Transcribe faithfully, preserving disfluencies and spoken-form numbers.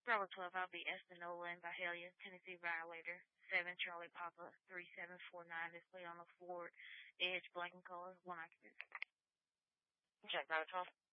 Bravo twelve, I'll be Espanola and Vidalia, Tennessee Violator, seven Charlie Papa, three seven four nine, display on the Ford Edge, black and color, one occupant. Check, Bravo twelve.